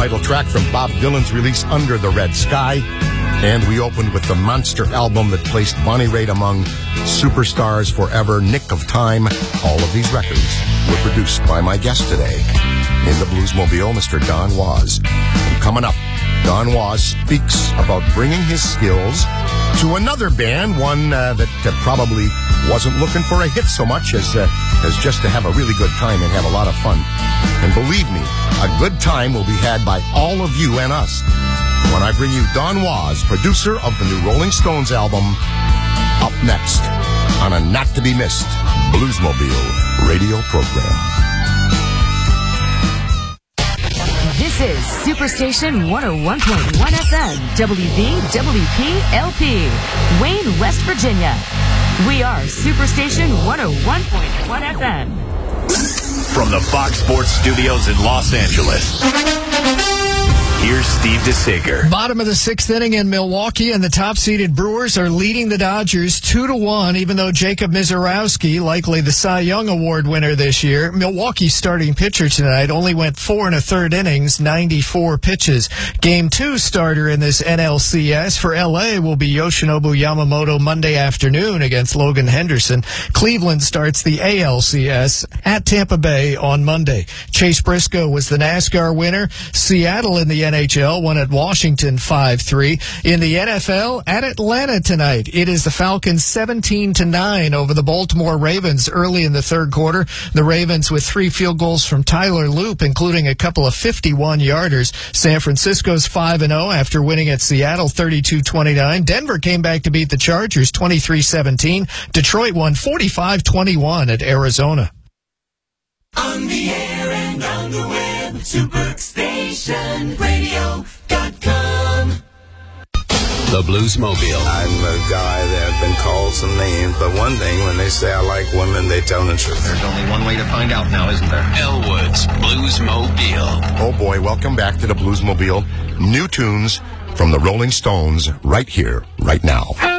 title track from Bob Dylan's release Under the Red Sky. And we opened with the monster album that placed Bonnie Raitt among superstars forever, Nick of Time. All of these records were produced by my guest today in the Bluesmobile, Mr. Don Was. And coming up, Don Was speaks about bringing his skills to another band, one that probably wasn't looking for a hit so much as just to have a really good time and have a lot of fun. And believe me, a good time will be had by all of you and us when I bring you Don Was, producer of the new Rolling Stones album, up next on a not-to-be-missed Bluesmobile radio program. This is Superstation 101.1 FM, WVWP-LP, Wayne, West Virginia. We are Superstation 101.1 FM. From the Fox Sports Studios in Los Angeles, here's Steve DeSager. Bottom of the sixth inning in Milwaukee, and the top-seeded Brewers are leading the Dodgers 2-1, even though Jacob Misiorowski, likely the Cy Young Award winner this year, Milwaukee's starting pitcher tonight, only went 4 1/3 innings, 94 pitches. Game 2 starter in this NLCS for L.A. will be Yoshinobu Yamamoto Monday afternoon against Logan Henderson. Cleveland starts the ALCS at Tampa Bay on Monday. Chase Briscoe was the NASCAR winner. Seattle in the NHL won at Washington 5-3. In the NFL, at Atlanta tonight, it is the Falcons 17-9 over the Baltimore Ravens early in the third quarter. The Ravens with 3 field goals from Tyler Loop, including a couple of 51-yarders. San Francisco's 5-0 after winning at Seattle 32-29. Denver came back to beat the Chargers 23-17. Detroit won 45-21 at Arizona. On the air and on the web, SuperStationRadio.com. The Bluesmobile. I'm a guy that have been called some names, but one thing, when they say I like women, they tell the truth. There's only one way to find out now, isn't there? Elwood's Bluesmobile. Oh boy, welcome back to the Bluesmobile. New tunes from the Rolling Stones right here, right now.